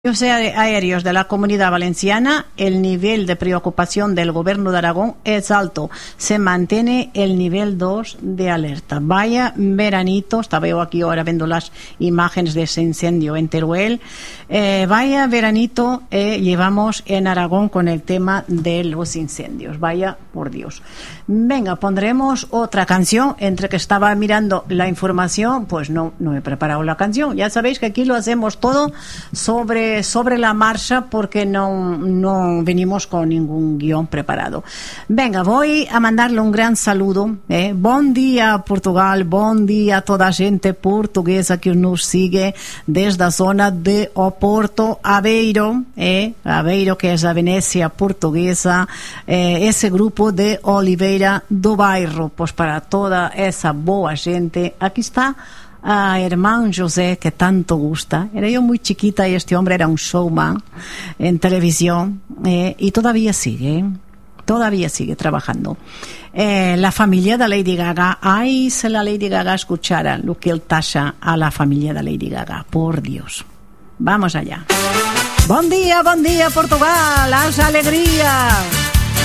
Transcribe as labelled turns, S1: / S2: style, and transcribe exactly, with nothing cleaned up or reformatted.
S1: Los aéreos de la Comunidad Valenciana, el nivel de preocupación del Gobierno de Aragón es alto. Se mantiene el nivel dos de alerta. Vaya veranito, estaba yo aquí ahora viendo las imágenes de ese incendio en Teruel. Eh, vaya veranito eh, llevamos en Aragón con el tema de los incendios. Vaya por Dios. Venga, pondremos otra canción. Entre que estaba mirando la información, pues no, no he preparado la canción. Ya sabéis que aquí lo hacemos todo sobre sobre la marcha porque no, no venimos con ningún guión preparado. Venga, voy a mandarle un gran saludo. Eh. Buen día, Portugal. Buen día a toda la gente portuguesa que nos sigue desde la zona de Oporto, Aveiro, eh. Aveiro, que es la Venecia portuguesa, eh, ese grupo de Oliveira do Bairro. Pues para toda esa boa gente, aquí está a hermano José, que tanto gusta. Era yo muy chiquita y este hombre era un showman en televisión, eh, y todavía sigue, todavía sigue trabajando. Eh, la familia de Lady Gaga, ay, si la Lady Gaga escuchara lo que él tacha a la familia de Lady Gaga, por Dios. Vamos allá. Buen día, buen día, Portugal, haz alegría.